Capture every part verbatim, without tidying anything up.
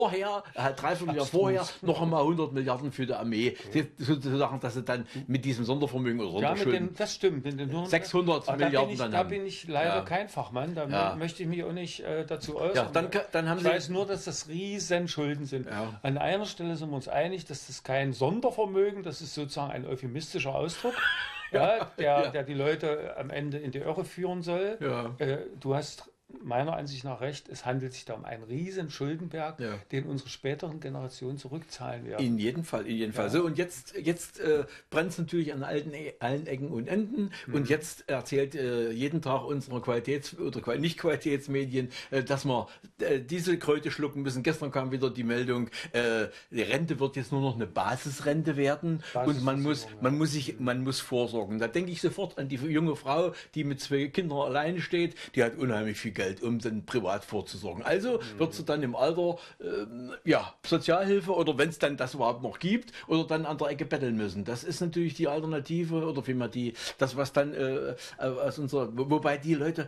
vorher, äh, dreiviertel Jahr vorher, noch einmal hundert Milliarden für die Armee. Okay. Sozusagen, dass sie dann mit diesem Sondervermögen oder ja, mit den, das stimmt, mit den sechshundert Milliarden da dann Da haben. bin ich leider ja. kein Fachmann, da ja. möchte ich mich auch nicht äh, dazu äußern. Ja, dann, dann haben ich sie weiß nur, dass das riesen Schulden sind. Ja. An einer Stelle sind wir uns einig, dass das kein Sondervermögen, das ist sozusagen ein euphemistischer Ausdruck, ja, der, ja. der die Leute am Ende in die Irre führen soll. Ja. Äh, du hast meiner Ansicht nach recht, es handelt sich da um einen riesen Schuldenberg, ja. den unsere späteren Generationen zurückzahlen werden. In jedem Fall, in jedem ja. Fall. So, und jetzt, jetzt äh, brennt es natürlich an allen, allen Ecken und Enden. Mhm. Und jetzt erzählt äh, jeden Tag unsere Qualitäts- oder Nicht-Qualitätsmedien, äh, dass wir äh, diese Kröte schlucken müssen. Gestern kam wieder die Meldung, äh, die Rente wird jetzt nur noch eine Basisrente werden. Basis und man muss, ja. man muss sich, man muss vorsorgen. Da denke ich sofort an die junge Frau, die mit zwei Kindern alleine steht. Die hat unheimlich viel Geld, um dann privat vorzusorgen. Also mhm. wird sie dann im Alter ähm, ja, Sozialhilfe oder wenn es dann das überhaupt noch gibt oder dann an der Ecke betteln müssen. Das ist natürlich die Alternative oder vielmehr die, das was dann äh, aus unserer, wobei die Leute,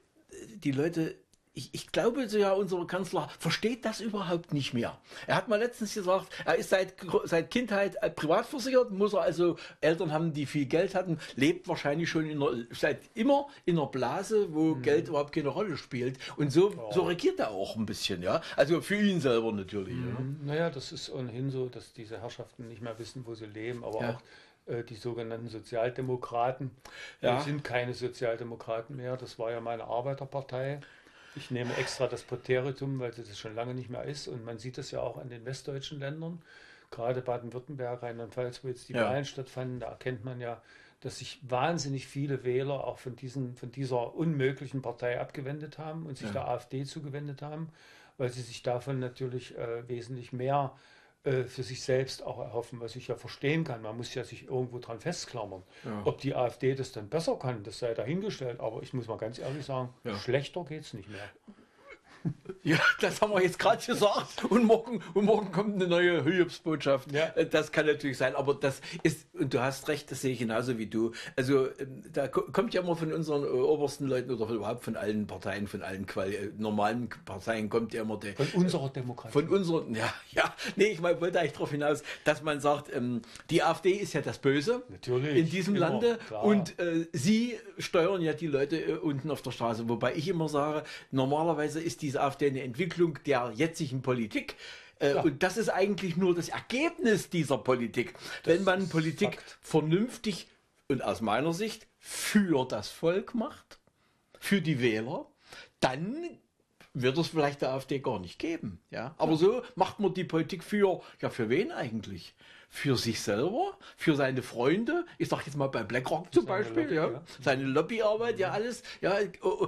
die Leute Ich, ich glaube, so ja, unser Kanzler versteht das überhaupt nicht mehr. Er hat mal letztens gesagt, er ist seit, seit Kindheit privat versichert, muss er also Eltern haben, die viel Geld hatten, lebt wahrscheinlich schon in einer, seit immer in einer Blase, wo mhm. Geld überhaupt keine Rolle spielt. Und so, ja. so regiert er auch ein bisschen, ja. Also für ihn selber natürlich. Mhm. Ja. Naja, das ist ohnehin so, dass diese Herrschaften nicht mehr wissen, wo sie leben, aber ja. auch die sogenannten Sozialdemokraten ja. sind keine Sozialdemokraten mehr. Das war ja meine Arbeiterpartei. Ich nehme extra das Präteritum, weil es das schon lange nicht mehr ist. Und man sieht das ja auch an den westdeutschen Ländern, gerade Baden-Württemberg, Rheinland-Pfalz, wo jetzt die ja. Wahlen stattfanden. Da erkennt man ja, dass sich wahnsinnig viele Wähler auch von, diesen, von dieser unmöglichen Partei abgewendet haben und sich ja. der AfD zugewendet haben, weil sie sich davon natürlich äh, wesentlich mehr für sich selbst auch erhoffen, was ich ja verstehen kann. Man muss ja sich irgendwo dran festklammern. Ja. Ob die AfD das dann besser kann, das sei dahingestellt. Aber ich muss mal ganz ehrlich sagen, ja. schlechter geht es nicht mehr. Ja, das haben wir jetzt gerade gesagt. Und morgen, und morgen kommt eine neue Hiobsbotschaft. Ja. Das kann natürlich sein, aber das ist, und du hast recht, das sehe ich genauso wie du. Also da kommt ja immer von unseren obersten Leuten oder überhaupt von allen Parteien, von allen Quali normalen Parteien kommt ja immer der... Von unserer Demokratie. Von unseren, ja, ja. Nee, ich mein, wollte eigentlich darauf hinaus, dass man sagt, ähm, die AfD ist ja das Böse. Natürlich. In diesem immer, Lande. Klar. Und äh, sie steuern ja die Leute äh, unten auf der Straße. Wobei ich immer sage, normalerweise ist diese AfD eine Entwicklung der jetzigen Politik. Äh, ja. Und das ist eigentlich nur das Ergebnis dieser Politik. Das Wenn man Politik Fakt. vernünftig und aus meiner Sicht für das Volk macht, für die Wähler, dann wird es vielleicht der AfD gar nicht geben. Ja? Aber ja. so macht man die Politik für, ja, für wen eigentlich? Für sich selber, für seine Freunde, ich sag jetzt mal bei BlackRock zum seine Beispiel, Lobby, ja. ja, seine Lobbyarbeit, mhm. ja alles, ja,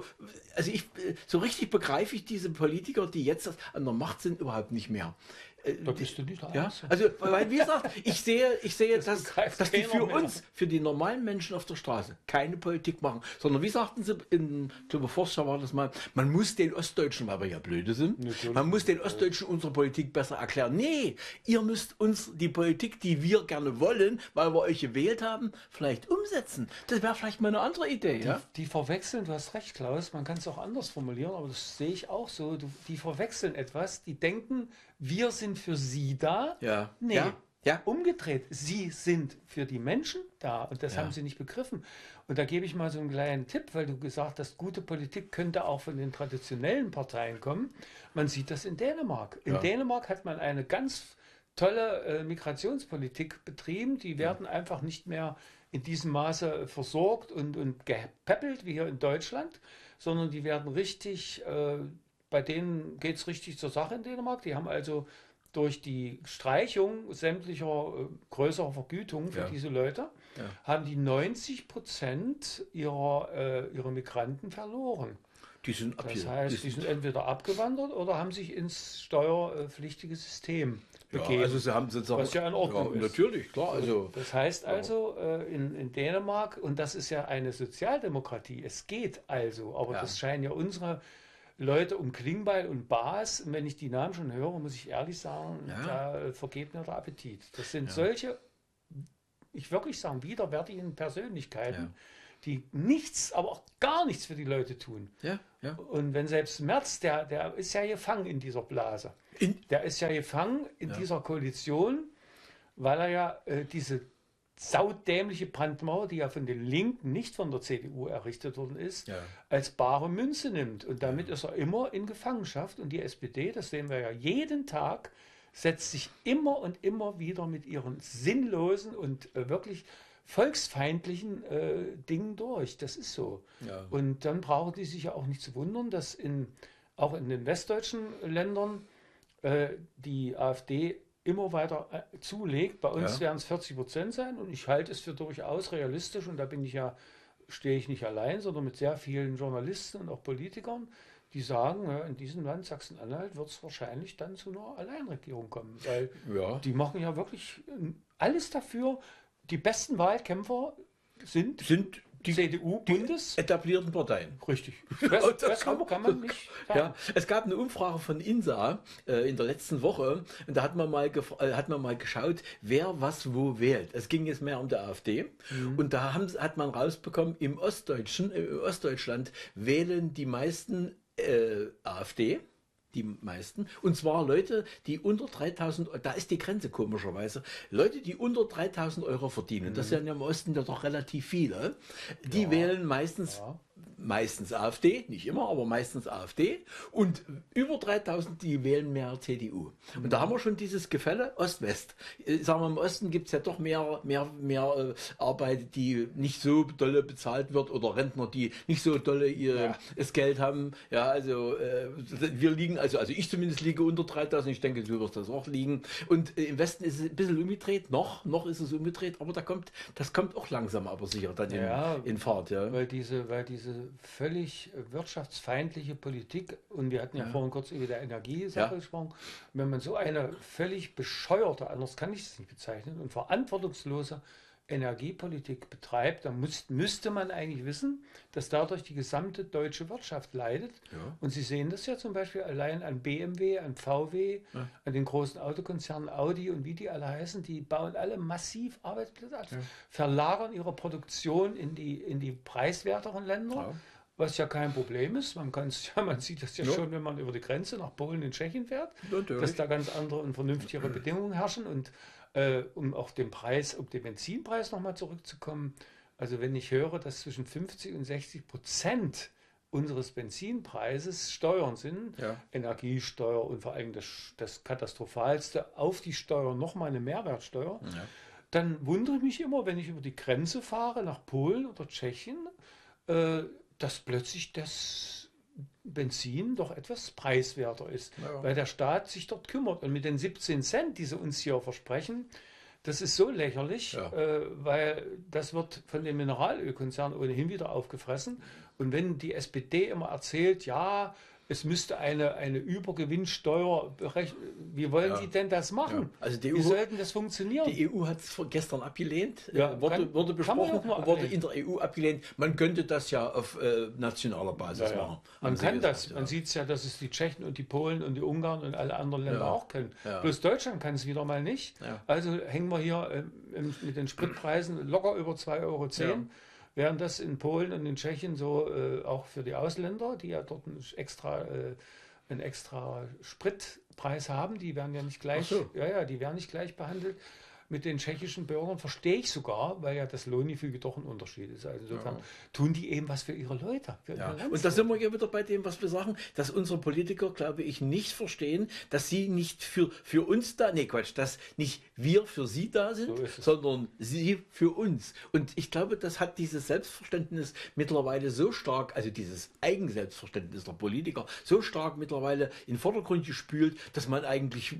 also ich, so richtig begreife ich diese Politiker, die jetzt an der Macht sind, überhaupt nicht mehr. Da bist du nicht der ja, also, weil, wie gesagt, ich sehe, ich sehe, das dass, dass die für mehr. uns, für die normalen Menschen auf der Straße keine Politik machen, sondern wie sagten sie, in, ich glaube, Forster war das mal, man muss den Ostdeutschen, weil wir ja blöde sind, Natürlich. man muss den Ostdeutschen unsere Politik besser erklären. Nee, ihr müsst uns die Politik, die wir gerne wollen, weil wir euch gewählt haben, vielleicht umsetzen. Das wäre vielleicht mal eine andere Idee. Die, ja? die verwechseln, du hast recht, Klaus, man kann es auch anders formulieren, aber das sehe ich auch so, du, die verwechseln etwas, die denken, wir sind für sie da. Ja. Nee, ja. Ja. umgedreht. Sie sind für die Menschen da und das ja. haben sie nicht begriffen. Und da gebe ich mal so einen kleinen Tipp, weil du gesagt hast, gute Politik könnte auch von den traditionellen Parteien kommen. Man sieht das in Dänemark. In ja. Dänemark hat man eine ganz tolle äh, Migrationspolitik betrieben. Die werden ja. einfach nicht mehr in diesem Maße versorgt und, und gepäppelt wie hier in Deutschland, sondern die werden richtig... Äh, Bei denen geht es richtig zur Sache in Dänemark. Die haben also durch die Streichung sämtlicher äh, größerer Vergütungen für ja. diese Leute, ja. haben die neunzig Prozent ihrer, äh, ihrer Migranten verloren. Die sind das heißt, die, die sind entweder abgewandert oder haben sich ins steuerpflichtige System begeben. Ja, also sie haben sozusagen, was ja in Ordnung ja, ist. Natürlich, klar. Also, das heißt also äh, in, in Dänemark, und das ist ja eine Sozialdemokratie, es geht also, aber ja. das scheinen ja unsere Leute um Klingbeil und Baas, und wenn ich die Namen schon höre, muss ich ehrlich sagen, ja. da vergeht mir der Appetit. Das sind ja. solche, ich wirklich sagen, widerwärtigen Persönlichkeiten, ja. die nichts, aber auch gar nichts für die Leute tun. Ja, ja. Und wenn selbst Merz, der, der ist ja gefangen in dieser Blase. In? Der ist ja gefangen in ja. dieser Koalition, weil er ja äh, diese saudämliche Brandmauer, die ja von den Linken, nicht von der C D U errichtet worden ist, ja. als bare Münze nimmt. Und damit ja. ist er immer in Gefangenschaft. Und die S P D, das sehen wir ja jeden Tag, setzt sich immer und immer wieder mit ihren sinnlosen und äh, wirklich volksfeindlichen äh, Dingen durch. Das ist so. Ja. Und dann brauchen die sich ja auch nicht zu wundern, dass in, auch in den westdeutschen Ländern äh, die AfD immer weiter äh, zulegt. Bei uns ja. werden es vierzig Prozent sein und ich halte es für durchaus realistisch und da bin ich ja, stehe ich nicht allein, sondern mit sehr vielen Journalisten und auch Politikern, die sagen, ja, in diesem Land Sachsen-Anhalt wird es wahrscheinlich dann zu einer Alleinregierung kommen, weil ja. die machen ja wirklich alles dafür. Die besten Wahlkämpfer sind, sind die C D U-Bundes. Die etablierten Parteien. Richtig. Das, das kann, kann man nicht sagen. Ja, es gab eine Umfrage von INSA äh, in der letzten Woche und da hat man, mal äh, hat man mal geschaut, wer was wo wählt. Es ging jetzt mehr um die AfD mhm. und da haben, hat man rausbekommen, im Ostdeutschen, im Ostdeutschland wählen die meisten äh, AfD. Die meisten. Und zwar Leute, die unter dreitausend, da ist die Grenze komischerweise, Leute, die unter dreitausend Euro verdienen, mhm. das sind ja im Osten ja doch relativ viele, die ja. wählen meistens, ja. meistens AfD, nicht immer, aber meistens AfD und über dreitausend, die wählen mehr C D U. Mhm. Und da haben wir schon dieses Gefälle Ost-West. Sagen wir, im Osten gibt es ja doch mehr, mehr, mehr äh, Arbeit, die nicht so dolle bezahlt wird oder Rentner, die nicht so dolle ihr ja. das Geld haben. Ja, also äh, wir liegen Also, also ich zumindest liege unter dreitausend, ich denke, du wirst das auch liegen. Und äh, im Westen ist es ein bisschen umgedreht, noch, noch ist es umgedreht, aber da kommt, das kommt auch langsam, aber sicher dann in, ja, in Fahrt. Ja. Weil diese, weil diese völlig wirtschaftsfeindliche Politik, und wir hatten ja, ja. vorhin kurz über die Energiesache ja. gesprochen, wenn man so eine völlig bescheuerte, anders kann ich es nicht bezeichnen, und verantwortungslose Energiepolitik betreibt, dann muss, müsste man eigentlich wissen, dass dadurch die gesamte deutsche Wirtschaft leidet. Ja. Und Sie sehen das ja zum Beispiel allein an B M W, an V W, ja. an den großen Autokonzernen Audi und wie die alle heißen, die bauen alle massiv Arbeitsplätze ab, ja. verlagern ihre Produktion in die, in die preiswerteren Länder, ja. was ja kein Problem ist. Man, kann's, ja, man sieht das ja, ja schon, wenn man über die Grenze nach Polen und Tschechien fährt, natürlich. Dass da ganz andere und vernünftigere Bedingungen herrschen. Und Äh, um auf den Preis, um den Benzinpreis nochmal zurückzukommen. Also wenn ich höre, dass zwischen fünfzig und sechzig Prozent unseres Benzinpreises Steuern sind, ja. Energiesteuer und vor allem das, das Katastrophalste, auf die Steuer nochmal eine Mehrwertsteuer, ja. dann wundere ich mich immer, wenn ich über die Grenze fahre nach Polen oder Tschechien, äh, dass plötzlich das Benzin doch etwas preiswerter ist, ja. weil der Staat sich dort kümmert. Und mit den siebzehn Cent, die sie uns hier versprechen, das ist so lächerlich, ja. äh, weil das wird von den Mineralölkonzernen ohnehin wieder aufgefressen. Und wenn die S P D immer erzählt, ja, es müsste eine, eine Übergewinnsteuer berechnen. Wie wollen ja. die denn das machen? Ja. Also die Wie E U, sollten das funktionieren? Die E U hat es gestern abgelehnt, ja, äh, wurde, kann, wurde besprochen, wurde in der E U abgelehnt. Man könnte das ja auf äh, nationaler Basis ja, ja. machen. Man kann gesagt, das. Ja. Man sieht es ja, dass es die Tschechen und die Polen und die Ungarn und alle anderen Länder ja. auch können. Ja. Bloß Deutschland kann es wieder mal nicht. Ja. Also hängen wir hier äh, mit den Spritpreisen locker über zwei Euro zehn. Ja. Während das in Polen und in Tschechien so äh, auch für die Ausländer, die ja dort einen extra, äh, einen extra Spritpreis haben, die werden ja nicht gleich, so. ja, ja, die werden nicht gleich behandelt. Mit den tschechischen Bürgern verstehe ich sogar, weil ja das Lohngefüge doch ein Unterschied ist. Also insofern ja. tun die eben was für ihre Leute. Für ja. ihre und da sind wir ja wieder bei dem, was wir sagen, dass unsere Politiker, glaube ich, nicht verstehen, dass sie nicht für, für uns da, nee Quatsch, dass nicht wir für sie da sind, so sondern sie für uns. Und ich glaube, das hat dieses Selbstverständnis mittlerweile so stark, also dieses Eigenselbstverständnis der Politiker, so stark mittlerweile in den Vordergrund gespült, dass man eigentlich...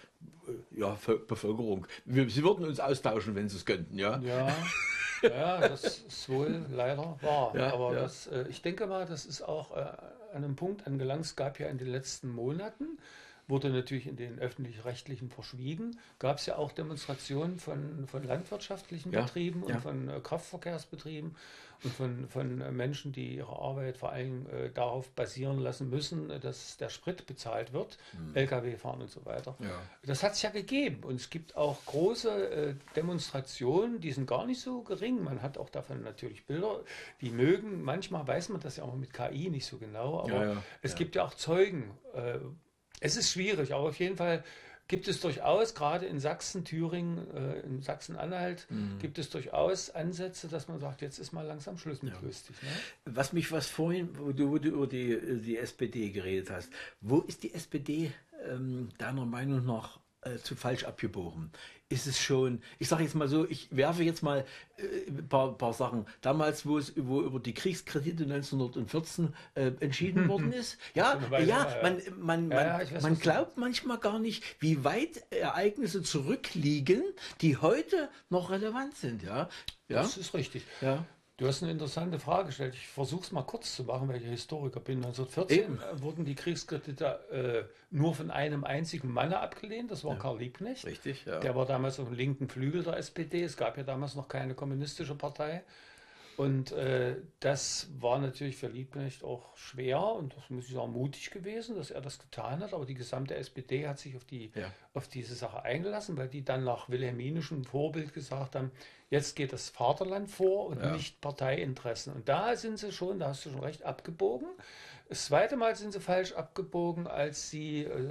Ja, Bevölkerung. Wir, sie würden uns austauschen, wenn sie es könnten, ja? Ja, ja, das ist wohl leider wahr. Ja, aber ja. Das, äh, ich denke mal, das ist auch äh, an einem Punkt angelangt. Es gab ja in den letzten Monaten wurde natürlich in den öffentlich-rechtlichen verschwiegen. Gab es ja auch Demonstrationen von, von landwirtschaftlichen ja, Betrieben und ja. von äh, Kraftverkehrsbetrieben und von, von äh, Menschen, die ihre Arbeit vor allem äh, darauf basieren lassen müssen, äh, dass der Sprit bezahlt wird, mhm. L K W fahren und so weiter. Ja. Das hat es ja gegeben und es gibt auch große äh, Demonstrationen, die sind gar nicht so gering. Man hat auch davon natürlich Bilder, die mögen, manchmal weiß man das ja auch mit K I nicht so genau, aber ja, ja, es ja. gibt ja auch Zeugen. Äh, es ist schwierig, aber auf jeden Fall gibt es durchaus, gerade in Sachsen, Thüringen, äh, in Sachsen-Anhalt, mhm. gibt es durchaus Ansätze, dass man sagt, jetzt ist mal langsam Schluss mit ja. lustig. Ne? Was mich was vorhin, wo du, wo du über die, die S P D geredet hast, wo ist die S P D ähm, deiner Meinung nach äh, zu falsch abgebogen? Ist es schon, ich sage jetzt mal so, ich werfe jetzt mal äh, ein paar, paar Sachen. Damals, wo es wo über die Kriegskredite neunzehnhundertvierzehn äh, entschieden worden ist. Ja, ja, ja, man, man, ja, man, ja, weiß, man glaubt manchmal gar nicht, wie weit Ereignisse zurückliegen, die heute noch relevant sind. Ja, ja? Das ist richtig. Ja. Du hast eine interessante Frage gestellt. Ich versuche es mal kurz zu machen, weil ich Historiker bin. neunzehnhundertvierzehn Eben. wurden die Kriegskredite äh, nur von einem einzigen Mann abgelehnt. Das war ja. Karl Liebknecht. Richtig, ja. Der war damals auf dem linken Flügel der S P D. Es gab ja damals noch keine kommunistische Partei. Und äh, das war natürlich für Liebknecht auch schwer und das muss ich sagen mutig gewesen, dass er das getan hat. Aber die gesamte S P D hat sich auf, die, ja. auf diese Sache eingelassen, weil die dann nach wilhelminischem Vorbild gesagt haben, jetzt geht das Vaterland vor und ja. nicht Parteiinteressen. Und da sind sie schon, da hast du schon recht, abgebogen. Das zweite Mal sind sie falsch abgebogen, als sie äh,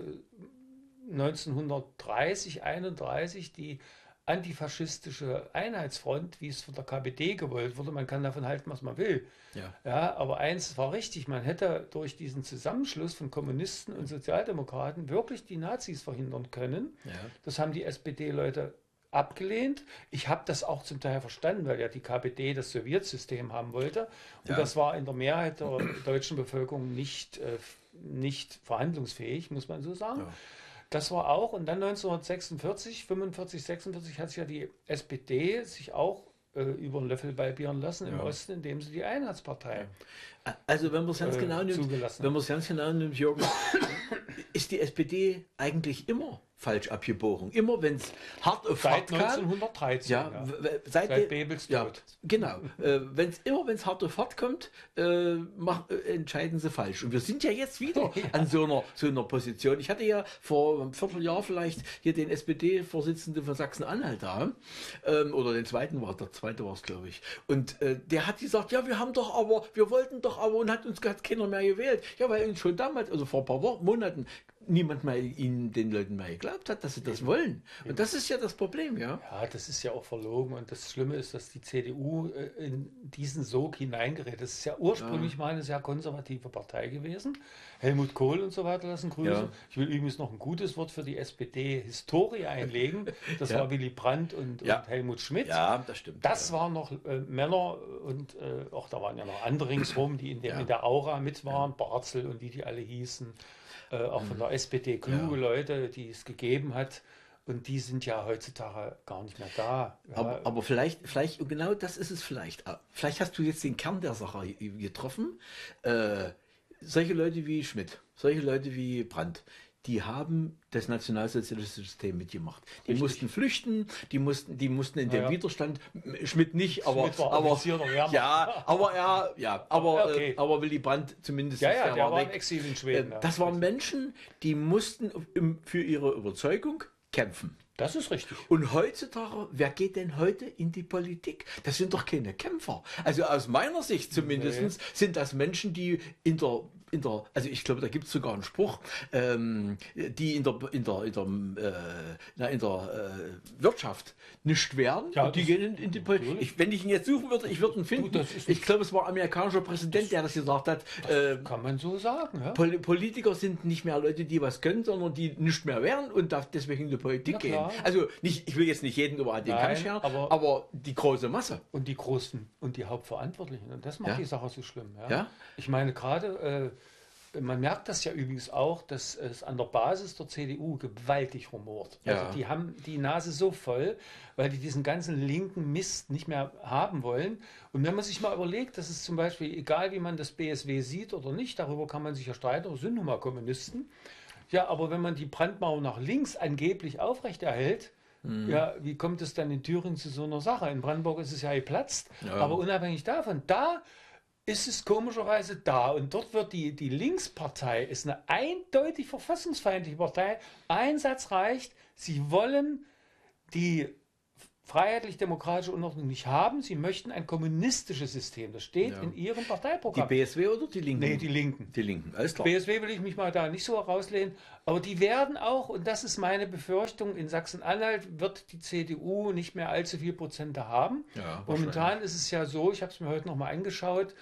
neunzehnhundertdreißig, einunddreißig die antifaschistische Einheitsfront, wie es von der K P D gewollt wurde, man kann davon halten, was man will. Ja. Ja, aber eins war richtig, man hätte durch diesen Zusammenschluss von Kommunisten und Sozialdemokraten wirklich die Nazis verhindern können. Ja. Das haben die S P D-Leute abgelehnt. Ich habe das auch zum Teil verstanden, weil ja die K P D das Sowjetsystem haben wollte. Und ja. das war in der Mehrheit der deutschen Bevölkerung nicht, äh, nicht verhandlungsfähig, muss man so sagen. Ja. Das war auch, und dann neunzehnhundertsechsundvierzig, fünfundvierzig, sechsundvierzig hat sich ja die S P D sich auch äh, über den Löffel balbieren lassen im ja. Osten, indem sie die Einheitspartei ja. Also wenn man es ganz, äh, genau nimmt, wenn man es ganz genau nimmt, Jürgen, ist die S P D eigentlich immer falsch abgebogen. Immer wenn es hart auf hart kam. Seit neunzehnhundertdreizehn. Ja, ja. Seit, seit Bebels ja, Tod. Genau. äh, wenn's, immer wenn es hart auf hart kommt, äh, mach, äh, entscheiden sie falsch. Und wir sind ja jetzt wieder ja. an so einer, so einer Position. Ich hatte ja vor einem Vierteljahr vielleicht hier den S P D-Vorsitzenden von Sachsen-Anhalt da. Ähm, oder den zweiten war, der zweite war es, glaube ich. Und äh, der hat gesagt, ja, wir haben doch aber, wir wollten doch aber und hat uns hat keiner mehr gewählt. Ja, weil uns schon damals, also vor ein paar Wochen, Monaten, niemand mehr ihnen, den Leuten mehr geglaubt hat, dass sie das wollen. Und das ist ja das Problem, ja. Ja, das ist ja auch verlogen. Und das Schlimme ist, dass die C D U in diesen Sog hineingerät. Das ist ja ursprünglich ja. mal eine sehr konservative Partei gewesen. Helmut Kohl und so weiter lassen grüßen. Ja. Ich will übrigens noch ein gutes Wort für die S P D-Historie einlegen. Das ja. war Willy Brandt und, ja. und Helmut Schmidt. Ja, das stimmt. Das ja. waren noch äh, Männer und äh, auch da waren ja noch andere ringsrum, die in der, ja. in der Aura mit waren. Ja. Barzel und wie die alle hießen. Äh, auch von der S P D kluge ja. Leute, die es gegeben hat. Und die sind ja heutzutage gar nicht mehr da. Ja. Aber, aber vielleicht, vielleicht, genau das ist es vielleicht. Vielleicht hast du jetzt den Kern der Sache getroffen. Äh, solche Leute wie Schmidt, solche Leute wie Brandt, die haben das nationalsozialistische System mitgemacht. Die Richtig. mussten flüchten, die mussten, die mussten in den ja. Widerstand. Schmidt nicht, aber, Schmidt aber ja, aber er, ja, aber, okay. äh, aber Willy Brandt zumindest. Ja, ja, der, der war im Exil in Schweden. Äh, das waren Menschen, die mussten für ihre Überzeugung kämpfen. Das ist richtig. Und heutzutage, wer geht denn heute in die Politik? Das sind doch keine Kämpfer. Also aus meiner Sicht zumindest nee. sind das Menschen, die in der, in der, also ich glaube, da gibt es sogar einen Spruch, ähm, die in der, in der, in der, äh, na, in der äh, Wirtschaft nicht werden. Ja, und die gehen in, in die Politik. Ich, wenn ich ihn jetzt suchen würde, ich würde ihn finden. Du, ich glaube, es war ein amerikanischer Präsident, der das gesagt hat. Äh, kann man so sagen. Ja? Pol Politiker sind nicht mehr Leute, die was können, sondern die nicht mehr werden und deswegen in die Politik gehen. Also nicht, ich will jetzt nicht jeden über den Kamm scheren, aber, aber die große Masse. Und die Großen und die Hauptverantwortlichen. Und das macht ja. die Sache so schlimm. Ja? Ja? Ich meine, gerade, äh, man merkt das ja übrigens auch, dass es an der Basis der C D U gewaltig rumort. Also ja. die haben die Nase so voll, weil die diesen ganzen linken Mist nicht mehr haben wollen. Und wenn man sich mal überlegt, dass es zum Beispiel, egal wie man das B S W sieht oder nicht, darüber kann man sich ja streiten, aber sind nun mal Kommunisten. Ja, aber wenn man die Brandmauer nach links angeblich aufrechterhält, mhm. ja, wie kommt es dann in Thüringen zu so einer Sache? In Brandenburg ist es ja geplatzt, ja. aber unabhängig davon, da ist es komischerweise da und dort wird die, die Linkspartei, ist eine eindeutig verfassungsfeindliche Partei, ein Satz reicht, sie wollen die freiheitlich-demokratische Unordnung nicht haben. Sie möchten ein kommunistisches System. Das steht ja. in Ihrem Parteiprogramm. Die B S W oder die Linken? Nee, die Linken. Die Linken, alles klar. B S W will ich mich mal da nicht so herauslehnen. Aber die werden auch, und das ist meine Befürchtung, in Sachsen-Anhalt wird die C D U nicht mehr allzu viel Prozente haben. Ja, momentan ist es ja so, ich habe es mir heute nochmal angeschaut,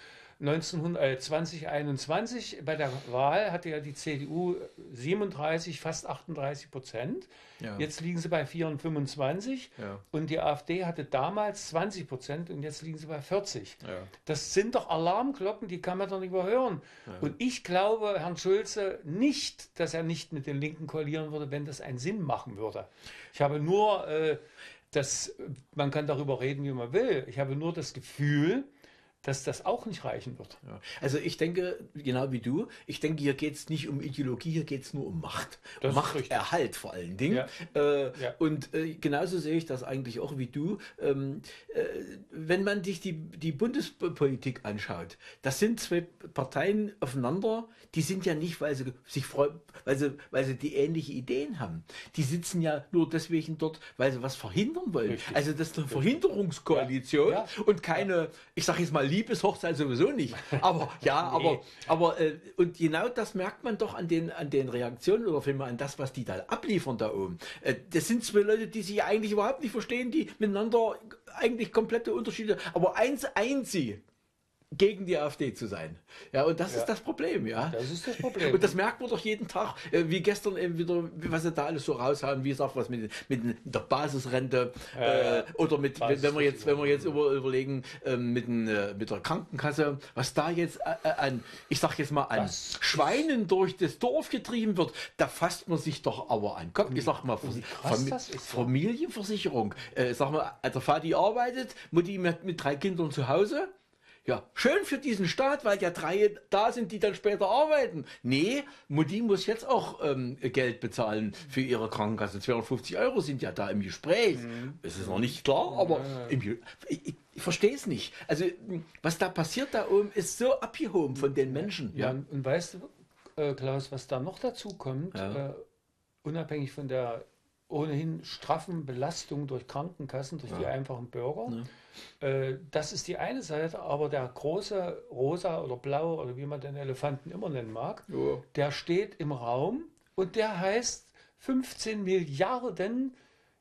zwanzig einundzwanzig bei der Wahl hatte ja die C D U siebenunddreißig, fast achtunddreißig Prozent. Ja. Jetzt liegen sie bei vierundzwanzig ja. und die AfD hatte damals zwanzig Prozent und jetzt liegen sie bei vierzig. Ja. Das sind doch Alarmglocken, die kann man doch nicht überhören. Ja. Und ich glaube Herrn Schulze nicht, dass er nicht mit den Linken koalieren würde, wenn das einen Sinn machen würde. Ich habe nur, äh, das, man kann darüber reden, wie man will, ich habe nur das Gefühl, dass das auch nicht reichen wird. Ja. Also ich denke, genau wie du, ich denke, hier geht es nicht um Ideologie, hier geht es nur um Macht. Das Machterhalt vor allen Dingen. Ja. Äh, ja. Und äh, genauso sehe ich das eigentlich auch wie du. Ähm, äh, wenn man sich die, die Bundespolitik anschaut, das sind zwei Parteien aufeinander, die sind ja nicht, weil sie sich freuen, weil sie, weil sie die ähnliche Ideen haben. Die sitzen ja nur deswegen dort, weil sie was verhindern wollen. Richtig. Also das ist eine Verhinderungskoalition ja. Ja. und keine, ich sage jetzt mal, Liebeshochzeit sowieso nicht. Aber ja, nee. aber, aber äh, und genau das merkt man doch an den, an den Reaktionen oder vielmehr an das, was die da abliefern da oben. Äh, das sind zwei Leute, die sich eigentlich überhaupt nicht verstehen, die miteinander eigentlich komplette Unterschiede, aber eins eint sie. Gegen die AfD zu sein. Ja, und das ja. ist das Problem, ja. Das ist das Problem. Und das merkt man doch jeden Tag, wie gestern eben wieder, was sie da alles so raushauen, wie gesagt, was mit, mit der Basisrente ja, äh, oder mit, Basis wenn wir jetzt, wenn wir jetzt über, überlegen, äh, mit, äh, mit der Krankenkasse, was da jetzt äh, an, ich sag jetzt mal, an das Schweinen durch das Dorf getrieben wird, da fasst man sich doch aber an Kopf. Ich sag mal, Fam Familienversicherung. Äh, sag mal, der Vati arbeitet, Mutti mit, mit drei Kindern zu Hause. Ja, schön für diesen Staat, weil ja drei da sind, die dann später arbeiten. Nee, Mutti muss jetzt auch ähm, Geld bezahlen für ihre Krankenkasse. zweihundertfünfzig Euro sind ja da im Gespräch. Mhm. Es ist noch nicht klar, aber ja. im, ich, ich, ich verstehe es nicht. Also, was da passiert da oben, ist so abgehoben von den Menschen. Ja, ja. Und weißt du, äh, Klaus, was da noch dazu kommt, ja. äh, unabhängig von der ohnehin straffen Belastung durch Krankenkassen, durch ja. die einfachen Bürger. Ja. Äh, das ist die eine Seite, aber der große rosa oder blau oder wie man den Elefanten immer nennen mag, ja. der steht im Raum und der heißt, fünfzehn Milliarden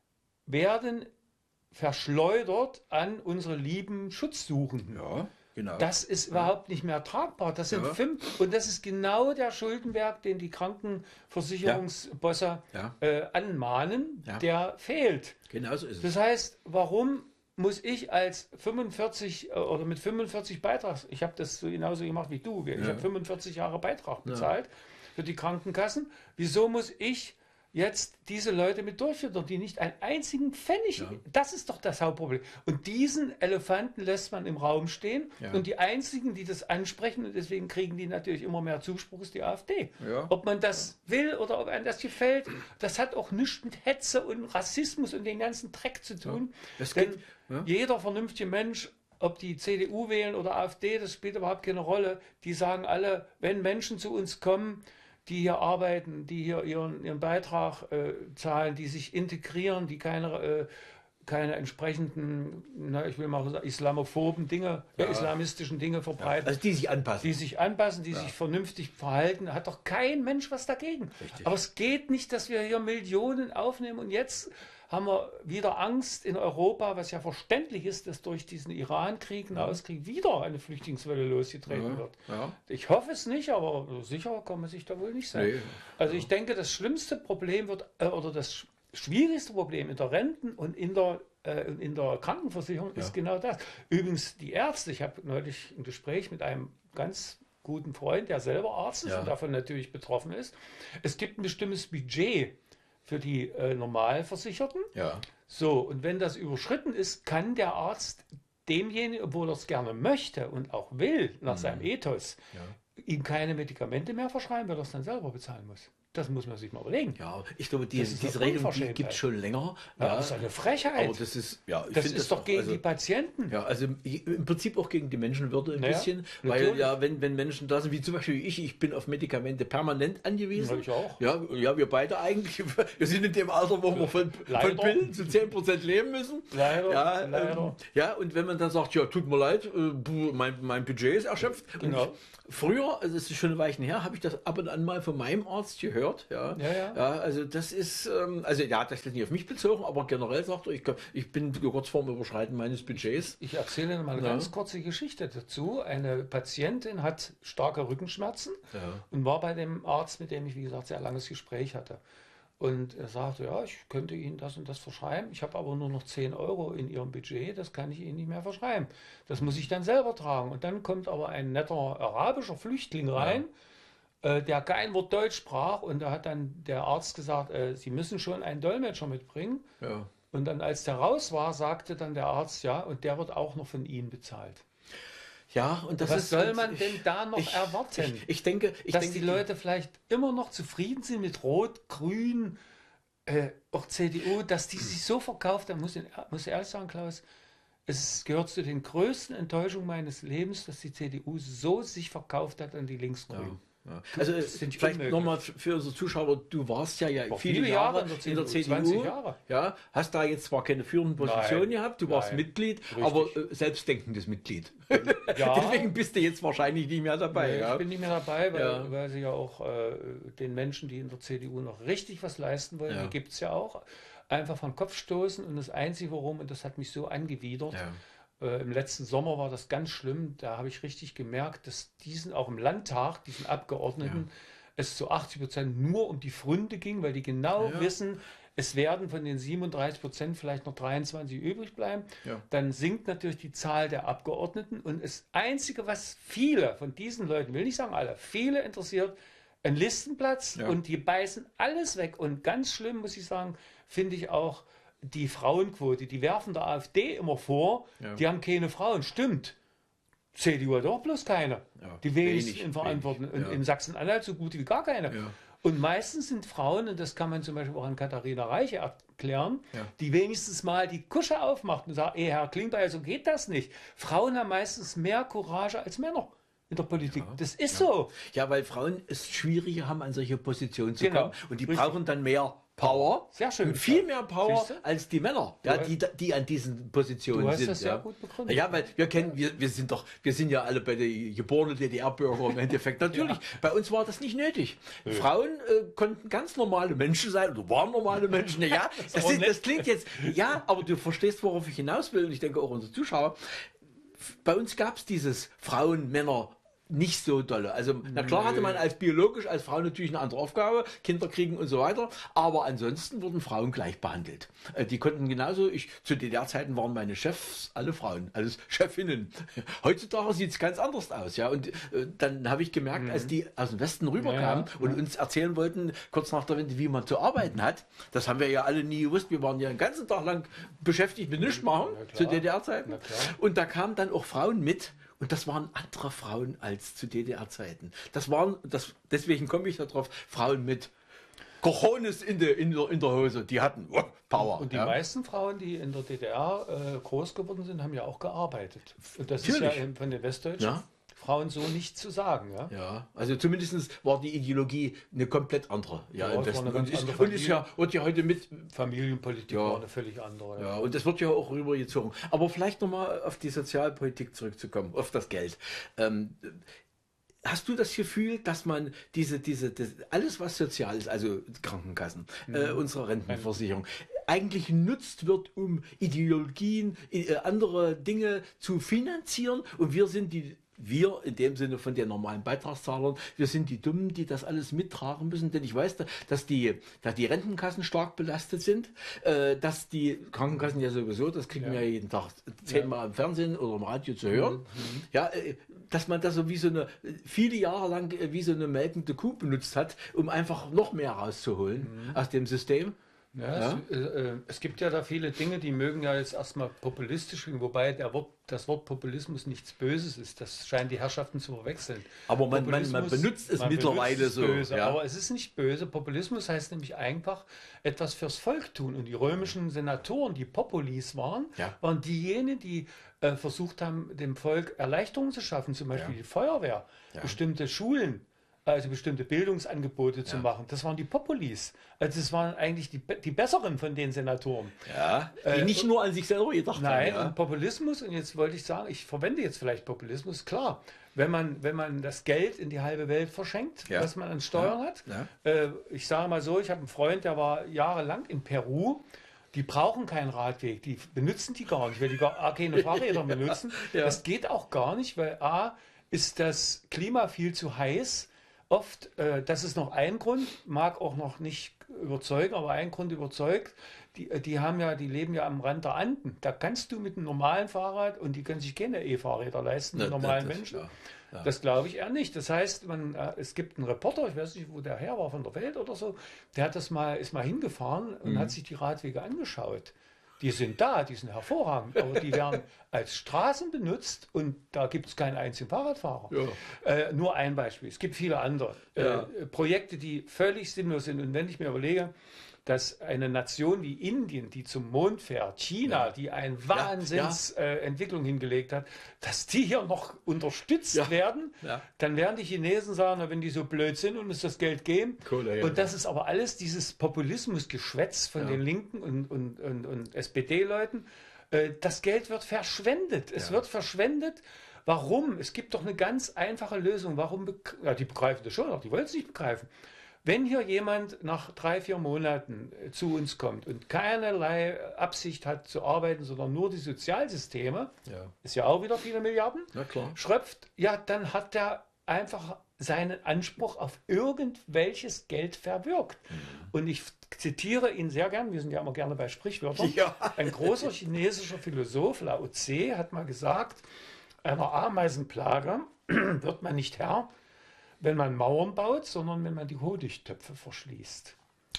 werden verschleudert an unsere lieben Schutzsuchenden. Ja. Genau. Das ist ja. überhaupt nicht mehr tragbar. Das sind ja. fünf und das ist genau der Schuldenberg, den die Krankenversicherungsbosse ja. Ja. Äh, anmahnen, ja. der fehlt. Genau so ist es. Das heißt, warum muss ich als fünfundvierzig äh, oder mit fünfundvierzig Beitrags, ich habe das so genauso gemacht wie du, ich ja. habe fünfundvierzig Jahre Beitrag bezahlt ja. für die Krankenkassen. Wieso muss ich jetzt diese Leute mit durchführen, die nicht einen einzigen Pfennig, ja. das ist doch das Hauptproblem. Und diesen Elefanten lässt man im Raum stehen ja. und die einzigen, die das ansprechen, und deswegen kriegen die natürlich immer mehr Zuspruch, ist die AfD. Ja. Ob man das ja. will oder ob einem das gefällt, das hat auch nichts mit Hetze und Rassismus und den ganzen Dreck zu tun. Ja. Denn geht, ja. jeder vernünftige Mensch, ob die C D U wählen oder AfD, das spielt überhaupt keine Rolle. Die sagen alle, wenn Menschen zu uns kommen, die hier arbeiten, die hier ihren, ihren Beitrag äh, zahlen, die sich integrieren, die keine, äh, keine entsprechenden, na, ich will mal sagen, islamophoben Dinge, ja. äh, islamistischen Dinge verbreiten. Ja. Also die sich anpassen. Die sich anpassen, die ja. sich vernünftig verhalten, hat doch kein Mensch was dagegen. Richtig. Aber es geht nicht, dass wir hier Millionen aufnehmen und jetzt haben wir wieder Angst in Europa, was ja verständlich ist, dass durch diesen Iran-Krieg, einen Auskrieg, wieder eine Flüchtlingswelle losgetreten ja, wird. Ja. Ich hoffe es nicht, aber sicher kann man sich da wohl nicht sein. Nee, also ja. ich denke, das schlimmste Problem wird, äh, oder das schwierigste Problem in der Renten- und in der, äh, in der Krankenversicherung ja. ist genau das. Übrigens, die Ärzte, ich habe neulich ein Gespräch mit einem ganz guten Freund, der selber Arzt ist ja. und davon natürlich betroffen ist. Es gibt ein bestimmtes Budget für die äh, Normalversicherten. Ja. So, und wenn das überschritten ist, kann der Arzt demjenigen, obwohl er es gerne möchte und auch will, nach mhm. seinem Ethos, ja. ihm keine Medikamente mehr verschreiben, weil er es dann selber bezahlen muss. Das muss man sich mal überlegen. Ja, ich glaube, die, diese Regelung die gibt es schon länger. Ja, ja, das ist eine Frechheit. Aber das ist, ja, ich das ist das doch auch, gegen also, die Patienten. Ja, also im Prinzip auch gegen die Menschenwürde ein naja, bisschen. Natürlich. Weil ja, wenn, wenn Menschen da sind, wie zum Beispiel ich, ich bin auf Medikamente permanent angewiesen. Ja, ich auch. Ja, ja, wir beide eigentlich. Wir sind in dem Alter, wo wir von, von Pillen zu zehn Prozent leben müssen. Leider, ja, leider. Ähm, ja, und wenn man dann sagt, ja, tut mir leid, äh, mein, mein Budget ist erschöpft. Genau. Und früher, also es ist schon eine Weile her, habe ich das ab und an mal von meinem Arzt gehört. Ja, ja, ja. ja also das ist, ähm, also ja, das ist nicht auf mich bezogen, aber generell sagt er, ich, ich bin kurz vorm Überschreiten meines Budgets. Ich erzähle mal eine ja. ganz kurze Geschichte dazu. Eine Patientin hat starke Rückenschmerzen ja. und war bei dem Arzt, mit dem ich, wie gesagt, sehr langes Gespräch hatte. Und er sagte, ja, ich könnte Ihnen das und das verschreiben. Ich habe aber nur noch zehn Euro in Ihrem Budget, das kann ich Ihnen nicht mehr verschreiben. Das muss ich dann selber tragen. Und dann kommt aber ein netter arabischer Flüchtling rein, ja. äh, der kein Wort Deutsch sprach. Und da hat dann der Arzt gesagt, äh, Sie müssen schon einen Dolmetscher mitbringen. Ja. Und dann, als der raus war, sagte dann der Arzt, ja, und der wird auch noch von Ihnen bezahlt. Ja, und das Was ist, soll man ich, denn da noch ich, erwarten? Ich, ich denke, ich dass denke, die Leute vielleicht immer noch zufrieden sind mit Rot, Grün, äh, auch C D U, dass die sich so verkauft. Da muss ich muss ehrlich sagen, Klaus, es gehört zu den größten Enttäuschungen meines Lebens, dass die C D U so sich verkauft hat an die Linksgrünen. Ja. Ja. Also vielleicht nochmal für unsere Zuschauer, du warst ja, ja viele, viele Jahre, Jahre in der C D U, in der C D U zwanzig Jahre. Ja, hast da jetzt zwar keine führende Position nein, gehabt, du warst nein, Mitglied, richtig. aber äh, selbstdenkendes Mitglied. Ja. Deswegen bist du jetzt wahrscheinlich nicht mehr dabei. Nee, ja. Ich bin nicht mehr dabei, weil, ja. weil sie ja auch äh, den Menschen, die in der C D U noch richtig was leisten wollen, ja. die gibt es ja auch, einfach vom Kopf stoßen. Und das Einzige, warum, und das hat mich so angewidert, ja. Im letzten Sommer war das ganz schlimm. Da habe ich richtig gemerkt, dass diesen auch im Landtag, diesen Abgeordneten, ja. es zu achtzig Prozent nur um die Fründe ging, weil die genau ja. wissen, es werden von den siebenunddreißig Prozent vielleicht noch dreiundzwanzig übrig bleiben. Ja. Dann sinkt natürlich die Zahl der Abgeordneten. Und das Einzige, was viele von diesen Leuten, will nicht sagen alle, viele interessiert, ein Listenplatz ja. und die beißen alles weg. Und ganz schlimm, muss ich sagen, finde ich auch, die Frauenquote, die werfen der AfD immer vor, ja. die haben keine Frauen. Stimmt. C D U hat auch bloß keine. Ja, die wenigsten wenig, in Verantwortung. Wenig, ja. In Sachsen-Anhalt so gut wie gar keine. Ja. Und meistens sind Frauen, und das kann man zum Beispiel auch an Katharina Reiche erklären, ja. die wenigstens mal die Kusche aufmacht und sagt, ey, Herr Klingbeil, so geht das nicht. Frauen haben meistens mehr Courage als Männer in der Politik. Ja. Das ist ja. so. Ja, weil Frauen es schwieriger haben, an solche Positionen zu genau. kommen. Und die Richtig. brauchen dann mehr Power, sehr schön. Und viel mehr Power als die Männer, ja, die, die an diesen Positionen du hast sind. Das ja. sehr gut begründet. Ja, weil wir kennen, wir, wir sind doch, wir sind ja alle bei der geborenen D D R-Bürger im Endeffekt. Natürlich, ja. bei uns war das nicht nötig. Ja. Frauen äh, konnten ganz normale Menschen sein oder waren normale Menschen. Ja, das, das, sind, das klingt jetzt, ja, aber du verstehst, worauf ich hinaus will. Und ich denke auch unsere Zuschauer. Bei uns gab es dieses Frauen, Männer, nicht so dolle. Also, na klar hatte man als biologisch, als Frau natürlich eine andere Aufgabe, Kinder kriegen und so weiter, aber ansonsten wurden Frauen gleich behandelt. Äh, die konnten genauso, ich, zu D D R-Zeiten waren meine Chefs alle Frauen, alles Chefinnen. Heutzutage sieht es ganz anders aus, ja, und äh, dann habe ich gemerkt, mhm. als die aus dem Westen rüberkamen ja, ja. und uns erzählen wollten, kurz nach der Wende, wie man zu arbeiten hat, das haben wir ja alle nie gewusst, wir waren ja den ganzen Tag lang beschäftigt mit nichts machen, zu D D R-Zeiten, und da kamen dann auch Frauen mit. Und das waren andere Frauen als zu D D R-Zeiten. Das waren, das, deswegen komme ich darauf, Frauen mit Cojones in der, in der, in der Hose, die hatten oh, Power. Und die ja. meisten Frauen, die in der D D R äh, groß geworden sind, haben ja auch gearbeitet. Und das Natürlich. ist ja von den Westdeutschen ja. Frauen so nicht zu sagen. Ja, ja, also zumindest war die Ideologie eine komplett andere. Ja, ja, im Westen. Und ist, und ist ja, wird ja heute mit... Familienpolitik ja. war eine völlig andere. Ja. ja, und das wird ja auch rübergezogen. Aber vielleicht nochmal auf die Sozialpolitik zurückzukommen, auf das Geld. Ähm, Hast du das Gefühl, dass man diese, diese, das, alles was sozial ist, also Krankenkassen, mhm. äh, unsere Rentenversicherung, eigentlich genutzt wird, um Ideologien, äh, andere Dinge zu finanzieren, und wir sind die wir in dem Sinne von den normalen Beitragszahlern, wir sind die Dummen, die das alles mittragen müssen, denn ich weiß, dass die, dass die Rentenkassen stark belastet sind, äh, dass die Krankenkassen ja sowieso, das kriegen ja. wir ja jeden Tag zehnmal ja. im Fernsehen oder im Radio zu hören, mhm. ja, äh, dass man das so wie so eine, viele Jahre lang äh, wie so eine melkende Kuh benutzt hat, um einfach noch mehr rauszuholen mhm. aus dem System. Ja, ja? Es, äh, es gibt ja da viele Dinge, die mögen ja jetzt erstmal populistisch klingen, wobei der Wort, das Wort Populismus nichts Böses ist. Das scheinen die Herrschaften zu verwechseln. Aber man, man, man benutzt es man mittlerweile benutzt es so. Böse, Ja? Aber es ist nicht böse. Populismus heißt nämlich einfach etwas fürs Volk tun. Und die römischen Senatoren, die Populis waren, ja. waren diejenigen, die äh, versucht haben, dem Volk Erleichterungen zu schaffen. Zum Beispiel ja. die Feuerwehr, ja. bestimmte Schulen. Also bestimmte Bildungsangebote ja. zu machen. Das waren die Populis. Also das waren eigentlich die, die besseren von den Senatoren. Ja, die äh, nicht nur an sich selber gedacht haben. Nein, ja. und Populismus, und jetzt wollte ich sagen, ich verwende jetzt vielleicht Populismus, klar. Wenn man, wenn man das Geld in die halbe Welt verschenkt, ja. was man an Steuern ja. hat. Ja. Äh, ich sage mal so, ich habe einen Freund, der war jahrelang in Peru. Die brauchen keinen Radweg, die benutzen die gar nicht, weil die gar keine Fahrräder benutzen. ja. Das geht auch gar nicht, weil A, ist das Klima viel zu heiß. Oft, äh, das ist noch ein Grund, mag auch noch nicht überzeugen, aber ein Grund überzeugt, die, die haben ja, die leben ja am Rand der Anden. Da kannst du mit einem normalen Fahrrad, und die können sich keine E-Fahrräder leisten, die normalen das, Menschen. Ja, ja. Das glaube ich eher nicht. Das heißt, man, äh, es gibt einen Reporter, ich weiß nicht, wo der her war, von der Welt oder so, der hat das mal, ist mal hingefahren und mhm. hat sich die Radwege angeschaut. Die sind da, die sind hervorragend, aber die werden als Straßen benutzt und da gibt es keinen einzigen Fahrradfahrer. Ja. Äh, nur ein Beispiel. Es gibt viele andere ja. äh, Projekte, die völlig sinnlos sind. Und wenn ich mir überlege, dass eine Nation wie Indien, die zum Mond fährt, China, ja. die eine Wahnsinnsentwicklung ja, ja. äh, hingelegt hat, dass die hier noch unterstützt ja. werden, ja. dann werden die Chinesen sagen, na, wenn die so blöd sind und uns das Geld geben. Cool, ja, und das ja. ist aber alles dieses Populismusgeschwätz von ja. den Linken und, und, und, und S P D-Leuten. Äh, das Geld wird verschwendet. Es ja. wird verschwendet. Warum? Es gibt doch eine ganz einfache Lösung. Warum? Ja, die begreifen das schon, aber die wollen es nicht begreifen. Wenn hier jemand nach drei, vier Monaten zu uns kommt und keinerlei Absicht hat zu arbeiten, sondern nur die Sozialsysteme, ja. ist ja auch wieder viele Milliarden, schröpft, ja, dann hat er einfach seinen Anspruch auf irgendwelches Geld verwirkt. Mhm. Und ich zitiere ihn sehr gern, wir sind ja immer gerne bei Sprichwörtern, ja. ein großer chinesischer Philosoph, Lao Tse, hat mal gesagt, einer Ameisenplage wird man nicht Herr, wenn man Mauern baut, sondern wenn man die Honigtöpfe verschließt.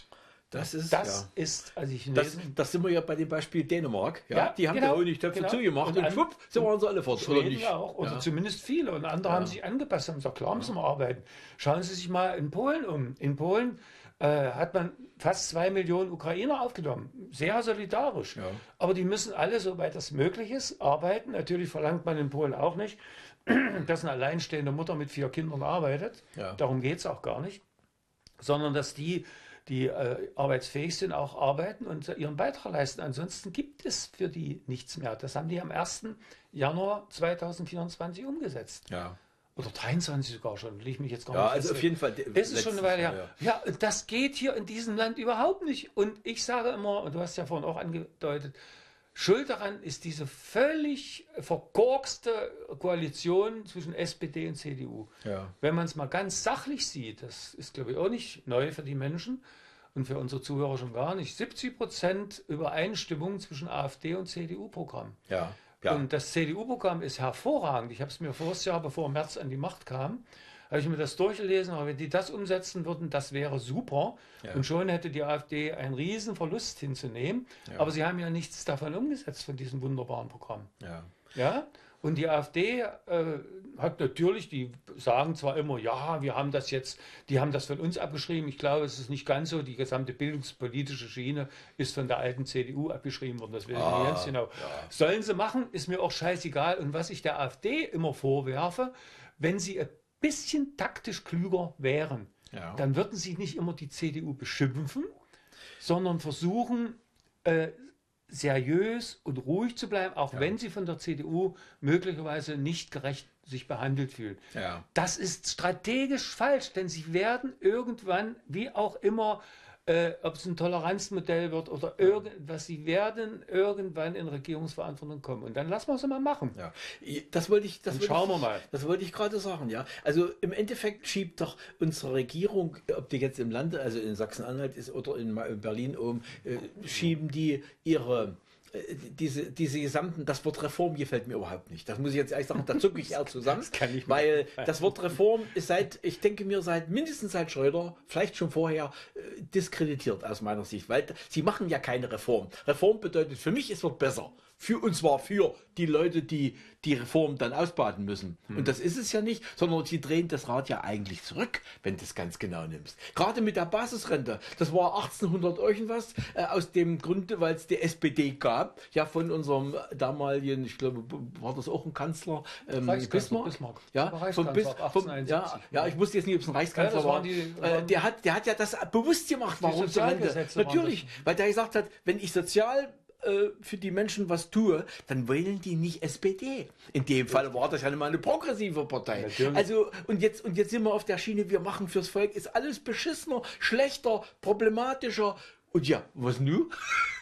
Das ist, das ja. ist also ich das, das sind wir ja bei dem Beispiel Dänemark. Ja, ja die haben genau, die Honigtöpfe genau. zugemacht und, und schwupp, sind wir uns alle fort. Oder nicht? Auch, oder ja. zumindest viele. Und andere ja. haben sich angepasst und gesagt, klar müssen wir arbeiten. Schauen Sie sich mal in Polen um. In Polen äh, hat man fast zwei Millionen Ukrainer aufgenommen. Sehr solidarisch. Ja. Aber die müssen alle, soweit das möglich ist, arbeiten. Natürlich verlangt man in Polen auch nicht, dass eine alleinstehende Mutter mit vier Kindern arbeitet. Ja. Darum geht es auch gar nicht. Sondern dass die, die äh, arbeitsfähig sind, auch arbeiten und ihren Beitrag leisten. Ansonsten gibt es für die nichts mehr. Das haben die am ersten Januar zweitausendvierundzwanzig umgesetzt. Ja. Oder dreiundzwanzig sogar schon, will ich mich jetzt gar ja, nicht also auf jeden Fall. Das ist schon eine Weile her. Ja. ja, das geht hier in diesem Land überhaupt nicht. Und ich sage immer, und du hast ja vorhin auch angedeutet, Schuld daran ist diese völlig verkorkste Koalition zwischen S P D und C D U. Ja. Wenn man es mal ganz sachlich sieht, das ist, glaube ich, auch nicht neu für die Menschen und für unsere Zuhörer schon gar nicht, siebzig Prozent Übereinstimmung zwischen AfD und C D U-Programm. Ja. Ja. Und das C D U-Programm ist hervorragend. Ich habe es mir voriges Jahr, bevor Merz an die Macht kam, habe ich mir das durchgelesen, aber wenn die das umsetzen würden, das wäre super. Ja. Und schon hätte die AfD einen riesen Verlust hinzunehmen. Ja. Aber sie haben ja nichts davon umgesetzt, von diesem wunderbaren Programm. Ja. Ja? Und die AfD äh, hat natürlich, die sagen zwar immer, ja, wir haben das jetzt, die haben das von uns abgeschrieben. Ich glaube, es ist nicht ganz so. Die gesamte bildungspolitische Schiene ist von der alten C D U abgeschrieben worden. Das weiß ich nicht ganz genau. Ja. Sollen sie machen, ist mir auch scheißegal. Und was ich der AfD immer vorwerfe, wenn sie ein bisschen taktisch klüger wären, ja. dann würden sie nicht immer die C D U beschimpfen, sondern versuchen, äh, seriös und ruhig zu bleiben, auch ja. wenn sie von der C D U möglicherweise nicht gerecht sich behandelt fühlen. Ja. Das ist strategisch falsch, denn sie werden irgendwann, wie auch immer, äh, ob es ein Toleranzmodell wird oder irgendwas, sie werden irgendwann in Regierungsverantwortung kommen. Und dann lassen wir es mal machen. Ja. Das wollte ich, das wollte schauen ich, wir mal. Das wollte ich gerade sagen, ja. Also im Endeffekt schiebt doch unsere Regierung, ob die jetzt im Lande, also in Sachsen-Anhalt ist oder in Berlin oben, äh, schieben die ihre diese, diese gesamten, das Wort Reform gefällt mir überhaupt nicht. Das muss ich jetzt ehrlich sagen, da zucke ich eher zusammen. Das kann ich weil das Wort Reform ist seit, ich denke mir, seit mindestens seit Schröder, vielleicht schon vorher, äh, diskreditiert aus meiner Sicht. Weil sie machen ja keine Reform. Reform bedeutet für mich, es wird besser. Für, und zwar für die Leute, die die Reform dann ausbaden müssen. Hm. Und das ist es ja nicht, sondern sie drehen das Rad ja eigentlich zurück, wenn du es ganz genau nimmst. Gerade mit der Basisrente, das war achtzehnhundert irgendwas, äh, aus dem Grunde, weil es die S P D gab, ja von unserem damaligen, ich glaube, war das auch ein Kanzler, ähm, Bismarck. Bismarck. Ja, vom Bis, vom, ja, ja, ich wusste jetzt nicht, ob es ein Reichskanzler ja, war. Die, äh, der, hat, der hat ja das bewusst gemacht, warum die Rente. Natürlich, weil der gesagt hat, wenn ich sozial für die Menschen was tue, dann wählen die nicht S P D. In dem Fall war das ja mal eine progressive Partei. Natürlich. Also, und jetzt, und jetzt sind wir auf der Schiene, wir machen fürs Volk, ist alles beschissener, schlechter, problematischer. Und ja, was nun?